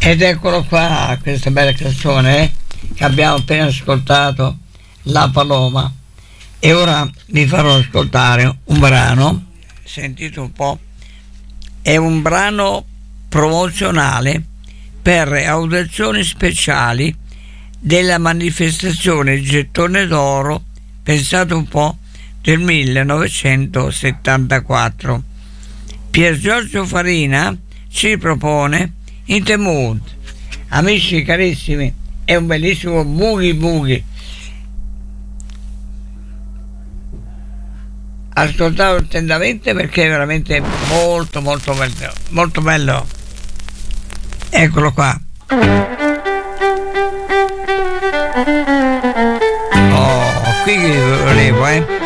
Ed eccolo qua, questa bella canzone che abbiamo appena ascoltato, La Paloma. E ora vi farò ascoltare un brano, sentite un po', è un brano promozionale per audizioni speciali della manifestazione Gettone d'Oro, pensate un po', del 1974. Pier Giorgio Farina ci propone In the Mood. Amici carissimi, è un bellissimo boogie boogie. Ascoltatelo attentamente perché è veramente molto molto bello, molto bello. Eccolo qua. Oh, qui volevo